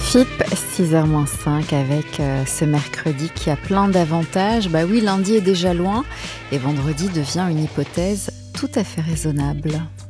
FIP 6h-5 avec ce mercredi qui a plein d'avantages. Bah oui, lundi est déjà loin et vendredi devient une hypothèse tout à fait raisonnable.